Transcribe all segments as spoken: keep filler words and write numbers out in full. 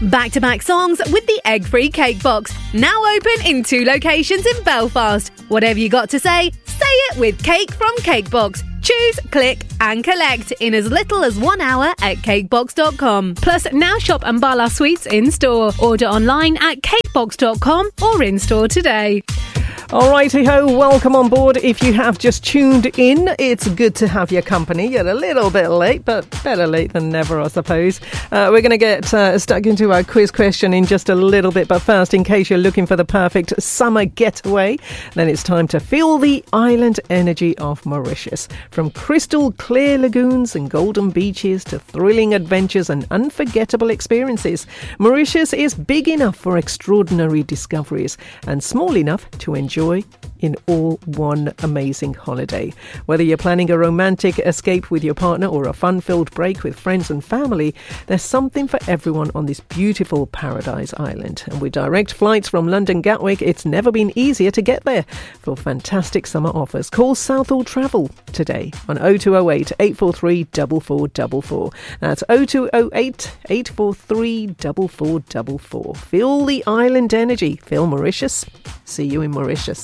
Back-to-back songs with the egg-free cake box. Now open in two locations in Belfast. Whatever you got to say, say it with Cake from Cakebox. Choose, click and collect in as little as one hour at cakebox dot com. Plus, now shop Ambala Sweets in-store. Order online at cakebox dot com or in-store today. All righty ho, welcome on board. If you have just tuned in, it's good to have your company. You're a little bit late, but better late than never, I suppose. Uh, we're going to get uh, stuck into our quiz question in just a little bit. But first, in case you're looking for the perfect summer getaway, then it's time to feel the island energy of Mauritius. From crystal clear lagoons and golden beaches to thrilling adventures and unforgettable experiences, Mauritius is big enough for extraordinary discoveries and small enough to enjoy in all one amazing holiday. Whether you're planning a romantic escape with your partner or a fun-filled break with friends and family, there's something for everyone on this beautiful paradise island. And with direct flights from London Gatwick, it's never been easier to get there. For fantastic summer offers, call Southall Travel today on oh two oh eight, eight four three, four four four four. That's oh two oh eight, eight four three, four four four four. Feel the island energy. Feel Mauritius. See you in Mauritius.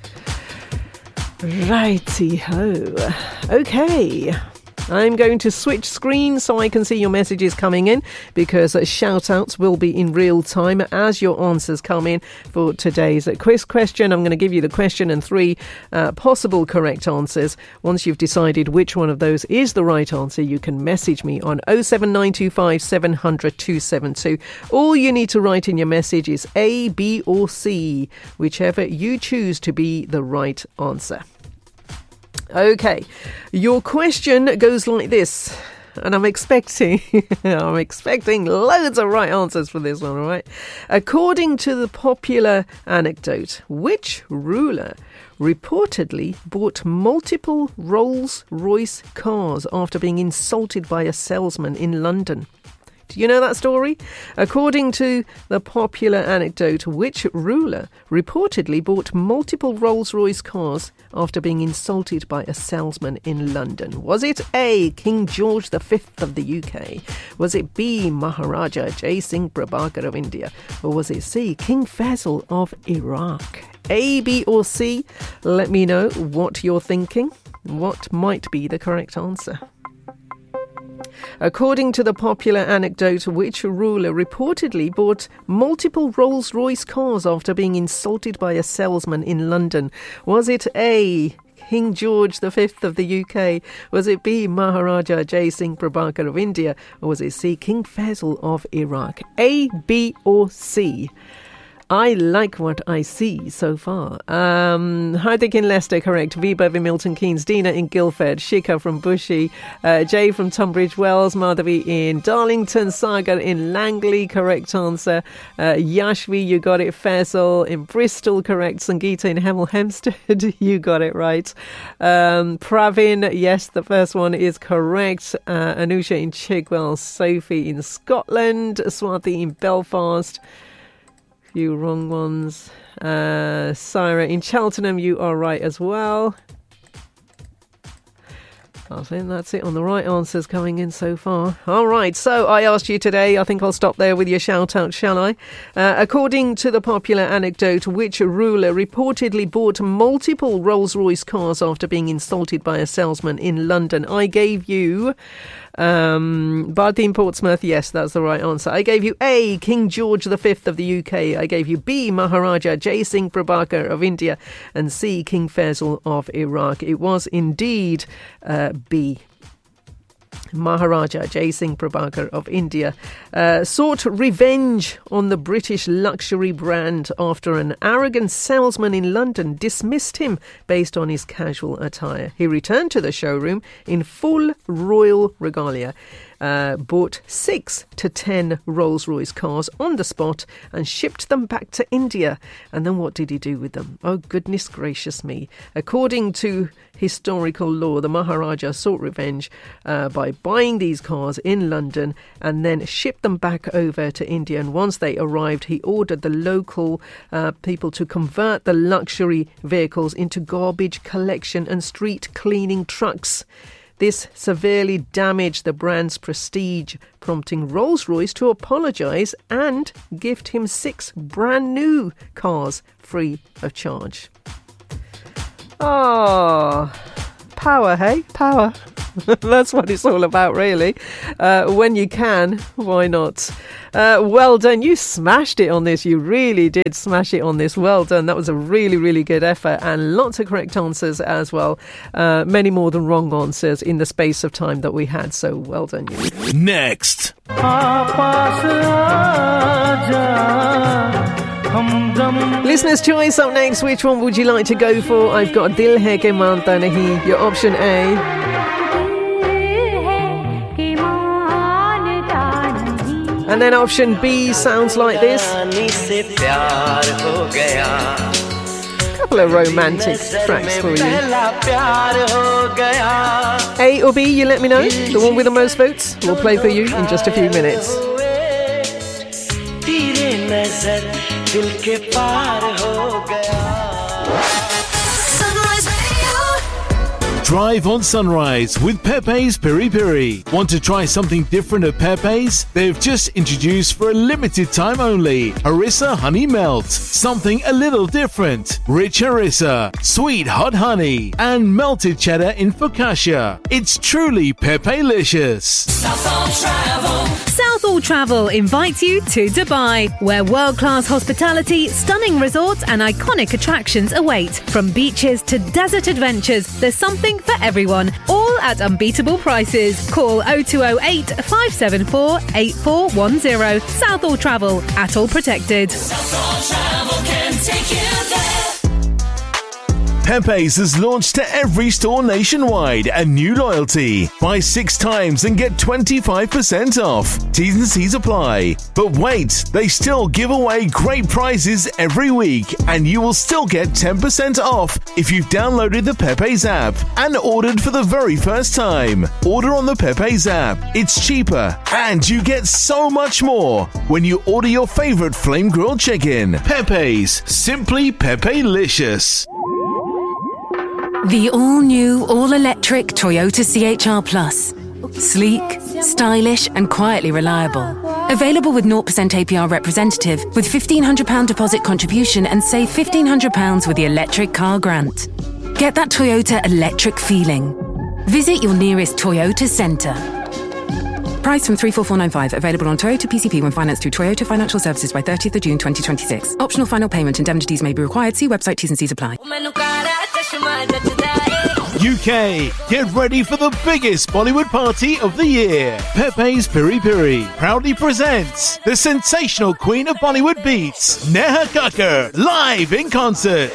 Righty-ho. Okay. I'm going to switch screens so I can see your messages coming in, because shout-outs will be in real time as your answers come in for today's quiz question. I'm going to give you the question and three uh, possible correct answers. Once you've decided which one of those is the right answer, you can message me on oh seven nine two five, seven hundred, two seven two. All you need to write in your message is A, B or C, whichever you choose to be the right answer. Okay, your question goes like this, and I'm expecting, I'm expecting loads of right answers for this one, all right? According to the popular anecdote, which ruler reportedly bought multiple Rolls-Royce cars after being insulted by a salesman in London? Do you know that story? According to the popular anecdote, which ruler reportedly bought multiple Rolls-Royce cars after being insulted by a salesman in London? Was it A, King George the Fifth of the U K? Was it B, Maharaja Jai Singh Prabhakar of India? Or was it C, King Faisal of Iraq? A, B or C? Let me know what you're thinking. What might be the correct answer? According to the popular anecdote, which ruler reportedly bought multiple Rolls-Royce cars after being insulted by a salesman in London? Was it A, King George the Fifth of the U K? Was it B, Maharaja Jai Singh Prabhakar of India? Or was it C, King Faisal of Iraq? A, B or C? I like what I see so far. Um, Hardik in Leicester, correct. Viba in Milton Keynes. Dina in Guildford. Shika from Bushy. Uh, Jay from Tunbridge Wells. Madhavi in Darlington. Sagar in Langley, correct answer. Uh, Yashvi, you got it. Faisal in Bristol, correct. Sangeeta in Hemel Hempstead, you got it right. Um, Pravin, yes, the first one is correct. Uh, Anusha in Chigwell. Sophie in Scotland. Swati in Belfast. Few wrong ones. Uh, Syra in Cheltenham, you are right as well. I think that's it on the right answers coming in so far. All right, so I asked you today, I think I'll stop there with your shout out, shall I? Uh, according to the popular anecdote, which ruler reportedly bought multiple Rolls-Royce cars after being insulted by a salesman in London? I gave you um, Barty in Portsmouth. Yes, that's the right answer. I gave you A, King George the Fifth of the U K. I gave you B, Maharaja Jai Singh Prabhakar of India. And C, King Faisal of Iraq. It was indeed uh, B, Maharaja Jai Singh Prabhakar of India, uh, sought revenge on the British luxury brand after an arrogant salesman in London dismissed him based on his casual attire. He returned to the showroom in full royal regalia, uh, bought six to ten Rolls-Royce cars on the spot and shipped them back to India. And then what did he do with them? Oh, goodness gracious me. According to historical law, the Maharaja sought revenge uh, by buying these cars in London and then shipped them back over to India. And once they arrived, he ordered the local uh, people to convert the luxury vehicles into garbage collection and street cleaning trucks. This severely damaged the brand's prestige, prompting Rolls-Royce to apologise and gift him six brand new cars free of charge. Ah, power, hey? Power. That's what it's all about, really. Uh, when you can, why not? Uh, well done. You smashed it on this. You really did smash it on this. Well done. That was a really, really good effort, and lots of correct answers as well. Uh, many more than wrong answers in the space of time that we had. So well done, you. Next. Listener's choice up next. Which one would you like to go for? I've got Dil Hai Ke Manta Nahi. Your option A. And then option B sounds like this. Couple of romantic tracks for you. A or B, you let me know. The one with the most votes will play for you in just a few minutes. Drive on Sunrise with Pepe's Piri Piri. Want to try something different at Pepe's? They've just introduced for a limited time only Harissa Honey Melt. Something a little different. Rich harissa, sweet hot honey, and melted cheddar in focaccia. It's truly Pepe-licious. Southall Travel. Southall Travel invites you to Dubai, where world-class hospitality, stunning resorts, and iconic attractions await. From beaches to desert adventures, there's something for everyone, all at unbeatable prices. Call oh two oh eight, five seven four, eight four one oh. Southall Travel, Atoll Protected. Southall Travel can take you there. Pepe's has launched to every store nationwide a new loyalty. Buy six times and get twenty-five percent off. T's and C's apply. But wait, they still give away great prizes every week, and you will still get ten percent off if you've downloaded the Pepe's app and ordered for the very first time. Order on the Pepe's app. It's cheaper, and you get so much more when you order your favorite flame grilled chicken. Pepe's, simply Pepe-licious. The all-new, all-electric Toyota C H R Plus. Sleek, stylish and quietly reliable. Available with zero percent A P R representative with fifteen hundred pounds deposit contribution and save fifteen hundred pounds with the electric car grant. Get that Toyota electric feeling. Visit your nearest Toyota centre. Price from three four four nine five. Available on Toyota P C P when financed through Toyota Financial Services by thirtieth of June twenty twenty-six. Optional final payment. Indemnities may be required. See website. T's and C's apply. U K, get ready for the biggest Bollywood party of the year. Pepe's Piri Piri proudly presents the sensational queen of Bollywood beats, Neha Kakkar, live in concert.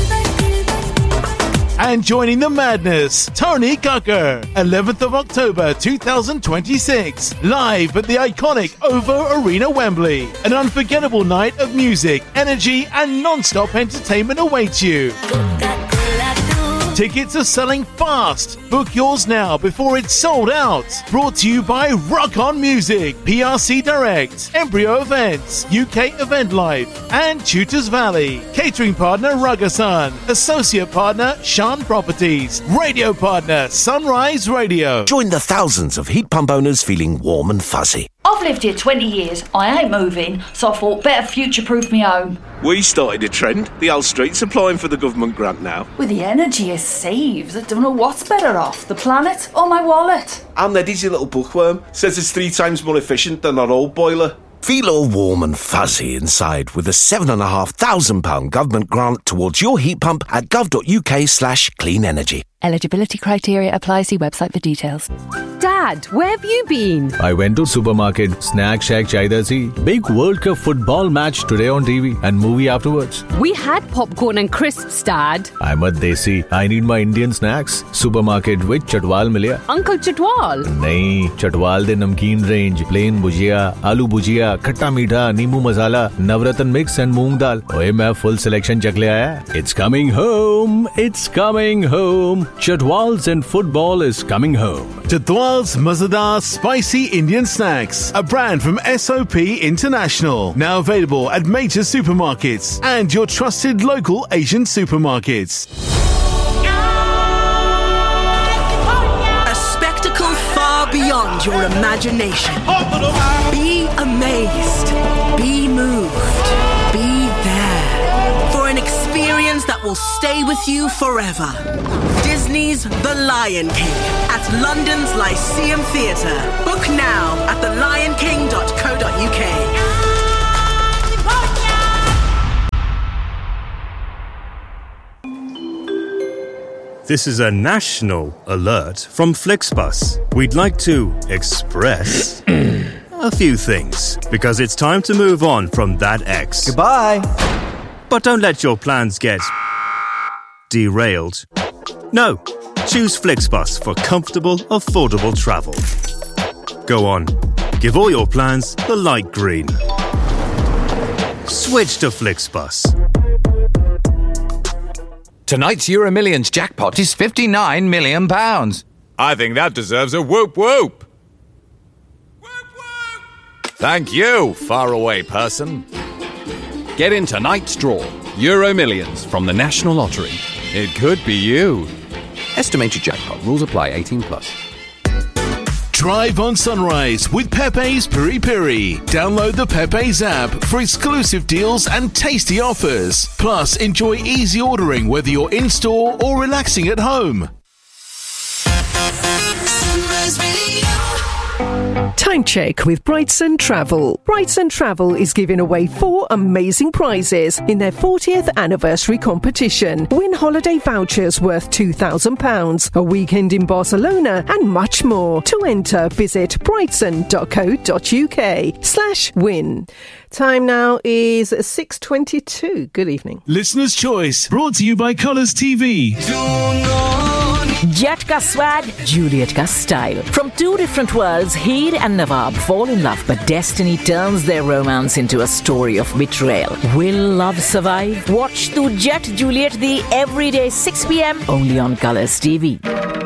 And joining the madness, Tony Kakkar, eleventh of October twenty twenty-six, live at the iconic OVO Arena, Wembley. An unforgettable night of music, energy, and non-stop entertainment awaits you. Tickets are selling fast. Book yours now before it's sold out. Brought to you by Rock On Music, P R C Direct, Embryo Events, U K Event Life, and Tutors Valley. Catering partner Ragasan. Associate partner Shan Properties. Radio partner Sunrise Radio. Join the thousands of heat pump owners feeling warm and fuzzy. I've lived here twenty years. I ain't moving, so I thought better future-proof me home. We started a trend. The whole street's applying for the government grant now. With the energy it saves, I don't know what's better off, the planet or my wallet. And Eddie's a little bookworm. Says it's three times more efficient than our old boiler. Feel all warm and fuzzy inside with a seven and a half thousand pound government grant towards your heat pump at gov.uk slash clean energy. Eligibility criteria apply. See website for details. Dad, where have you been? I went to supermarket, snack shack chahiye thi. Big World Cup football match today on T V and movie afterwards. We had popcorn and crisps, Dad. I'm a desi. I need my Indian snacks. Supermarket with Chatwal milya. Uncle Chatwal? Nahi, Chatwal de namkeen range, plain bhujia, aloo bhujia, khatta meetha, neembu masala, navratan mix and moong dal. Oye, main full selection chak le aaya. It's coming home. It's coming home. Chatwal's and football is coming home. Chatwal's Mazadar Spicy Indian Snacks, a brand from S O P International. Now available at major supermarkets and your trusted local Asian supermarkets. beyond your imagination. Be amazed. Be moved. Be there. For an experience that will stay with you forever. Disney's The Lion King at London's Lyceum Theatre. Book now at the lion king dot co dot uk. This is a national alert from Flixbus. We'd like to express a few things because it's time to move on from that ex. Goodbye. But don't let your plans get derailed. No, choose Flixbus for comfortable, affordable travel. Go on, give all your plans the light green. Switch to Flixbus. Tonight's Euro Millions jackpot is fifty-nine million pounds. I think that deserves a whoop whoop. Whoop whoop. Thank you, faraway person. Get in tonight's draw. Euro Millions from the National Lottery. It could be you. Estimated jackpot. Rules apply. eighteen plus. Drive on Sunrise with Pepe's Piri Piri. Download the Pepe's app for exclusive deals and tasty offers. Plus, enjoy easy ordering whether you're in-store or relaxing at home. Time check with Brightson Travel. Brightson Travel is giving away four amazing prizes in their fortieth anniversary competition. Win holiday vouchers worth two thousand pounds, a weekend in Barcelona, and much more. To enter, visit brightson dot co dot uk slash win. Time now is six twenty-two. Good evening. Listener's Choice, brought to you by Colours T V. Jet ka swag, Juliet ka style. From two different worlds, Heer and Nawab fall in love, but destiny turns their romance into a story of betrayal. Will love survive? Watch Tu Jet Juliet the everyday six p.m. only on Colours T V.